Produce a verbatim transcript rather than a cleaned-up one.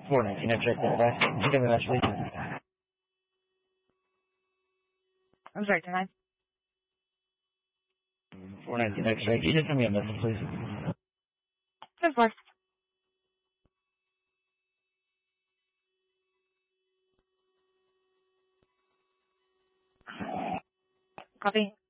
four nineteen, I've checked that back. Did you give me that, please? I'm sorry, can I? four nineteen, X-ray. Can you just send me a message, please? Of course. Copy.